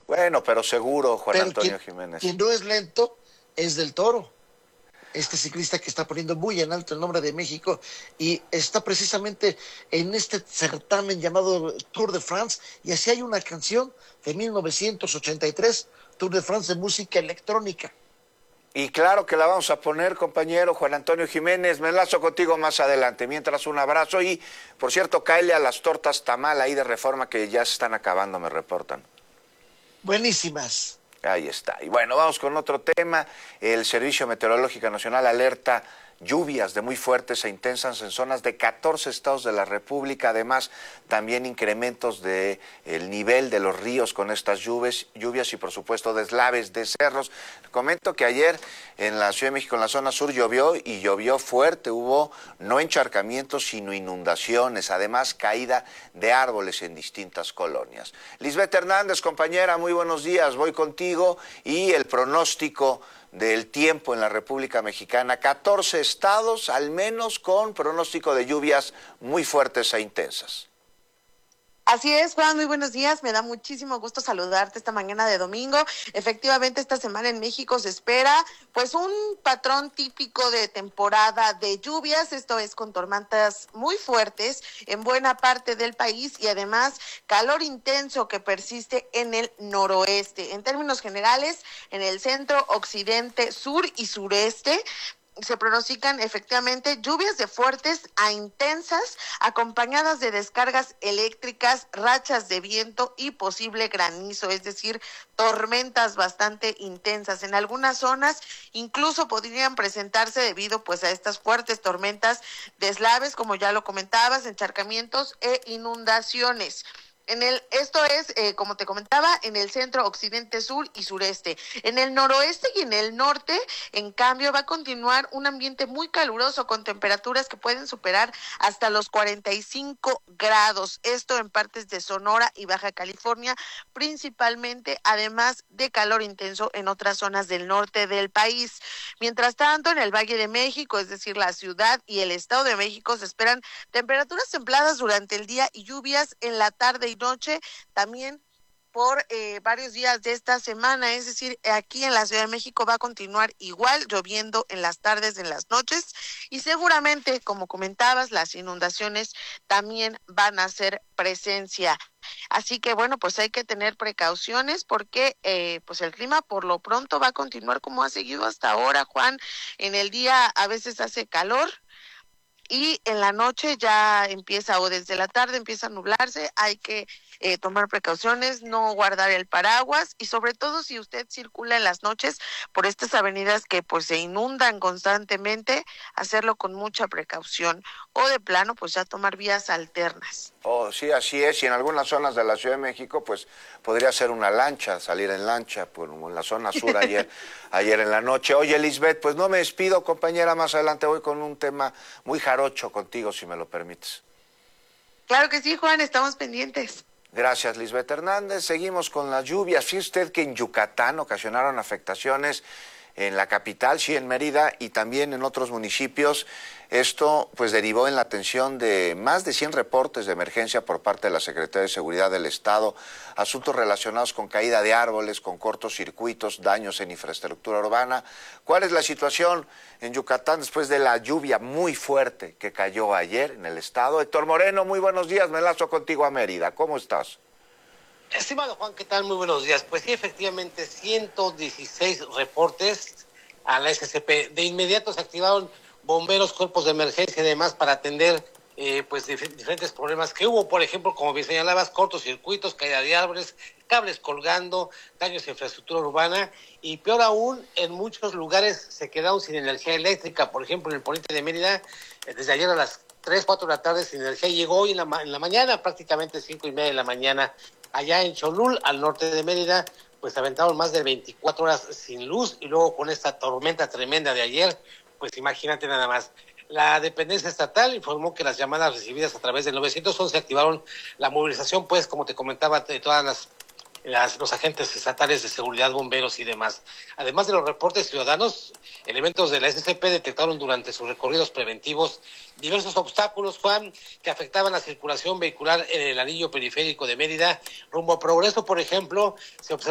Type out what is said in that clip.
Bueno, pero seguro, Juan Pero Antonio Jiménez. quien no es lento es Del Toro, este ciclista que está poniendo muy en alto el nombre de México y está precisamente en este certamen llamado Tour de France, y así hay una canción de 1983, Tour de France de música electrónica. Y claro que la vamos a poner, compañero Juan Antonio Jiménez. Me enlazo contigo más adelante. Mientras, un abrazo y, por cierto, cáele a las tortas tamal ahí de Reforma que ya se están acabando, me reportan. Buenísimas. Ahí está. Y bueno, vamos con otro tema. El Servicio Meteorológico Nacional alerta lluvias de muy fuertes e intensas en zonas de 14 estados de la República. Además, también incrementos del nivel de los ríos con estas lluvias y, por supuesto, deslaves de cerros. Comento que ayer en la Ciudad de México, en la zona sur, llovió y llovió fuerte. Hubo no encharcamientos, sino inundaciones. Además, caída de árboles en distintas colonias. Lisbeth Hernández, compañera, muy buenos días. Voy contigo y el pronóstico del tiempo en la República Mexicana. 14 estados, al menos con pronóstico de lluvias muy fuertes e intensas. Así es, Juan, muy buenos días. Me da muchísimo gusto saludarte esta mañana de domingo. Efectivamente, esta semana en México se espera pues un patrón típico de temporada de lluvias, esto es con tormentas muy fuertes en buena parte del país y además calor intenso que persiste en el noroeste. En términos generales, en el centro, occidente, sur y sureste, se pronostican efectivamente lluvias de fuertes a intensas, acompañadas de descargas eléctricas, rachas de viento y posible granizo, es decir, tormentas bastante intensas. En algunas zonas incluso podrían presentarse debido pues a estas fuertes tormentas, deslaves, como ya lo comentabas, encharcamientos e inundaciones. Esto es, como te comentaba, en el centro, occidente, sur y sureste. En el noroeste y en el norte, en cambio, va a continuar un ambiente muy caluroso con temperaturas que pueden superar hasta los 45 grados. Esto en partes de Sonora y Baja California, principalmente, además de calor intenso en otras zonas del norte del país. Mientras tanto, en el Valle de México, es decir, la ciudad y el Estado de México, se esperan temperaturas templadas durante el día y lluvias en la tarde y noche, también por varios días de esta semana, es decir, aquí en la Ciudad de México va a continuar igual, lloviendo en las tardes, en las noches, y seguramente, como comentabas, las inundaciones también van a hacer presencia. Así que bueno, pues hay que tener precauciones porque pues el clima por lo pronto va a continuar como ha seguido hasta ahora, Juan. En el día a veces hace calor, y en la noche ya empieza, o desde la tarde empieza a nublarse. Hay que tomar precauciones, no guardar el paraguas, y sobre todo si usted circula en las noches por estas avenidas que pues se inundan constantemente, hacerlo con mucha precaución, o de plano pues ya tomar vías alternas. Oh, sí, así es, y en algunas zonas de la Ciudad de México, pues podría ser una lancha, salir en lancha, pues, en la zona sur ayer en la noche. Oye, Lisbeth, pues no me despido, compañera, más adelante voy con un tema muy jarocho contigo, si me lo permites. Claro que sí, Juan, estamos pendientes. Gracias, Lisbeth Hernández. Seguimos con las lluvias. Fíjese usted que en Yucatán ocasionaron afectaciones en la capital, sí, en Mérida, y también en otros municipios. Esto pues derivó en la atención de más de 100 reportes de emergencia por parte de la Secretaría de Seguridad del Estado, asuntos relacionados con caída de árboles, con cortocircuitos, daños en infraestructura urbana. ¿Cuál es la situación en Yucatán después de la lluvia muy fuerte que cayó ayer en el estado? Héctor Moreno, muy buenos días, me enlazo contigo a Mérida. ¿Cómo estás? Estimado Juan, ¿qué tal? Muy buenos días. Pues sí, efectivamente, 116 reportes a la SCP. De inmediato se activaron bomberos, cuerpos de emergencia y demás para atender pues diferentes problemas que hubo. Por ejemplo, como bien señalabas, cortocircuitos, caída de árboles, cables colgando, daños en infraestructura urbana y peor aún, en muchos lugares se quedaron sin energía eléctrica. Por ejemplo, en el poniente de Mérida, desde ayer a las 3, 4 de la tarde sin energía, llegó hoy en la mañana, prácticamente 5:30 de la mañana. Allá en Cholul, al norte de Mérida, pues aventaron más de 24 horas sin luz, y luego con esta tormenta tremenda de ayer, pues imagínate nada más. La dependencia estatal informó que las llamadas recibidas a través del 911 activaron la movilización, pues como te comentaba, de todas los agentes estatales de seguridad, bomberos y demás. Además de los reportes ciudadanos, elementos de la SCP detectaron durante sus recorridos preventivos diversos obstáculos, Juan, que afectaban la circulación vehicular en el anillo periférico de Mérida. Rumbo a Progreso, por ejemplo, se observó